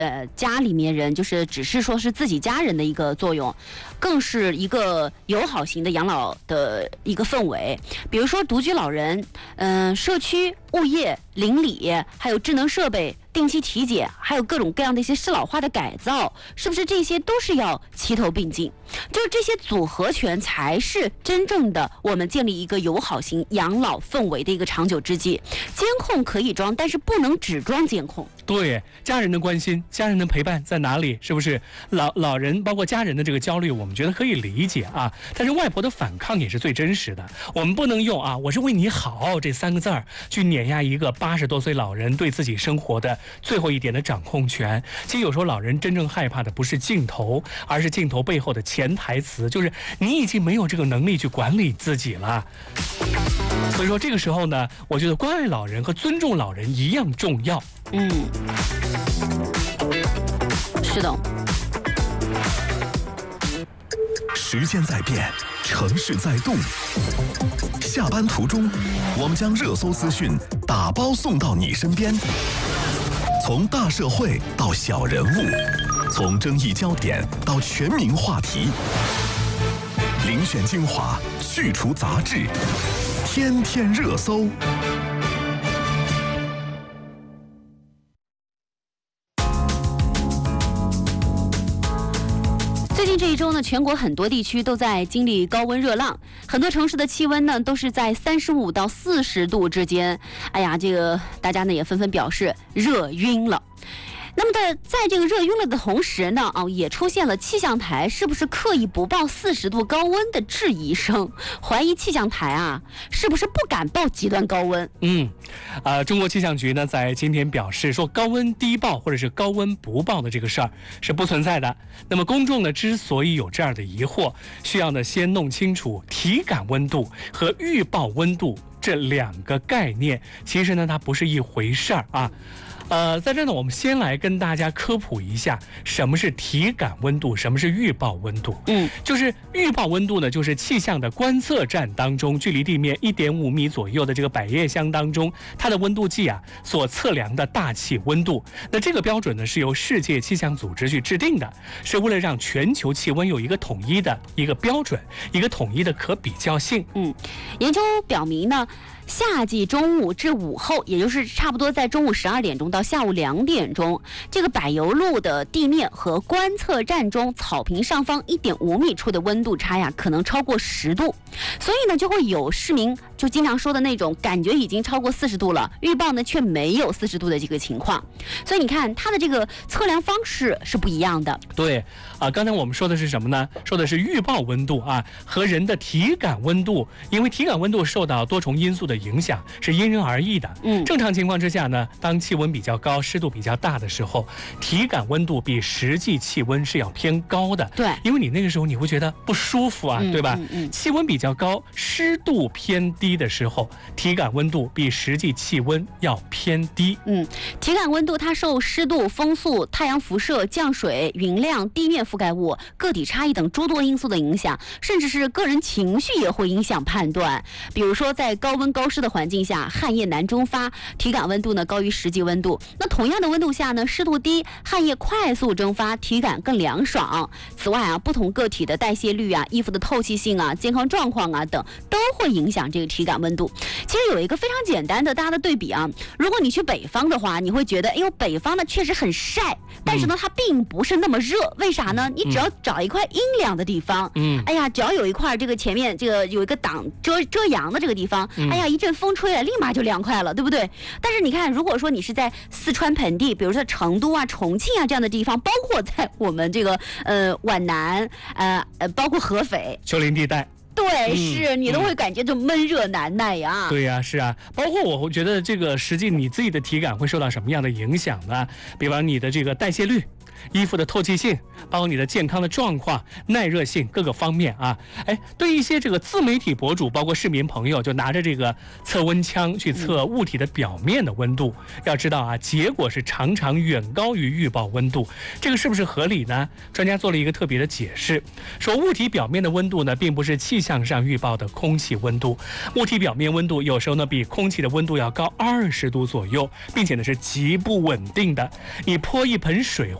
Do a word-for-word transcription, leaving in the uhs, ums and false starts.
呃家里面人，就是只是说是自己家人的一个作用，更是一个友好型的养老的一个氛围。比如说独居老人，嗯、呃，社区、物业、邻里，还有智能设备、定期体检，还有各种各样的一些适老化的改造，是不是这些都是要齐头并进？就是这些组合拳才是真正的我们建立一个友好型养老氛围的一个长久之计。监控可以装，但是不能只装监控。 对，家人的关心，家人的陪伴在哪里？是不是老老人包括家人的这个焦虑，我们觉得可以理解啊。但是外婆的反抗也是最真实的，我们不能用啊“我是为你好”这三个字儿去碾压一个八十多岁老人对自己生活的最后一点的掌控权。其实有时候老人真正害怕的不是镜头，而是镜头背后的潜台词，就是你已经没有这个能力去管理自己了。所以说这个时候呢，我觉得关爱老人和尊重老人一样重要。 嗯，是的。 时间在变，城市在动。下班途中，我们将热搜资讯打包送到你身边。从大社会到小人物，从争议焦点到全民话题，遴选精华，去除杂质，天天热搜。 最近这一周呢，全国很多地区都在经历高温热浪，很多城市的气温呢都是在三十五到四十度之间。哎呀，这个大家呢也纷纷表示热晕了。那么在在这个热晕了的同时呢，啊，也出现了气象台是不是刻意不报四十度高温的质疑声，怀疑气象台啊是不是不敢报极端高温？ 嗯，呃，中国气象局呢在今天表示说，高温低报或者是高温不报的这个事儿是不存在的。那么公众呢之所以有这样的疑惑，需要呢先弄清楚体感温度和预报温度这两个概念，其实呢它不是一回事儿啊。呃，在这呢，我们先来跟大家科普一下什么是体感温度，什么是预报温度。 嗯， 就是预报温度呢，就是气象的观测站当中，距离地面一点五米左右的这个百叶箱当中，它的温度计啊所测量的大气温度。那这个标准呢，是由世界气象组织去制定的，是为了让全球气温有一个统一的一个标准，一个统一的可比较性。 嗯，研究表明呢，夏季中午至午后，也就是差不多在中午十二点钟到下午两点钟，这个柏油路的地面和观测站中草坪上方一点五米处的温度差呀，可能超过十度。所以呢，就会有市民就经常说的那种感觉已经超过四十度了，预报呢却没有四十度的这个情况。所以你看，它的这个测量方式是不一样的。 对啊，刚才我们说的是什么呢？说的是预报温度啊，和人的体感温度，因为体感温度受到多重因素的影响，是因人而异的。 嗯， 正常情况之下呢，当气温比较高、湿度比较大的时候，体感温度比实际气温是要偏高的。 对， 因为你那个时候你会觉得不舒服啊， 嗯、 对吧？ 嗯嗯， 气温比较高、湿度偏低的时候，体感温度比实际气温要偏低。 嗯，体感温度它受湿度、风速、太阳辐射、降水、云量、地面覆盖物、个体差异等诸多因素的影响，甚至是个人情绪也会影响判断。比如说，在高温高湿的环境下，汗液难蒸发，体感温度呢高于实际温度。那同样的温度下呢，湿度低，汗液快速蒸发，体感更凉爽。此外啊，不同个体的代谢率啊、衣服的透气性啊、健康状况啊等，都会影响这个体感温度。其实有一个非常简单的大家的对比啊，如果你去北方的话，你会觉得，哎呦，北方呢确实很晒，但是呢它并不是那么热，为啥呢？你只要找一块阴凉的地方， 嗯， 哎呀，只要有一块这个前面这个有一个挡遮遮阳的这个地方，哎呀，一阵风吹了，立马就凉快了，对不对？但是你看，如果说你是在四川盆地，比如说成都啊、重庆啊这样的地方，包括在我们这个呃皖南，呃呃，包括合肥、 丘陵地带。 对， 嗯、 是你都会感觉就闷热难耐呀。 对呀、啊，是啊，包括我会觉得这个实际你自己的体感会受到什么样的影响呢？比方你的这个代谢率、衣服的透气性， 包括你的健康的状况、耐热性各个方面啊。哎，对一些这个自媒体博主，包括市民朋友，就拿着这个测温枪去测物体的表面的温度，要知道啊，结果是常常远高于预报温度，这个是不是合理呢？专家做了一个特别的解释，说物体表面的温度呢，并不是气象上预报的空气温度，物体表面温度有时候呢比空气的温度要高二十度左右，并且呢是极不稳定的。你泼一盆水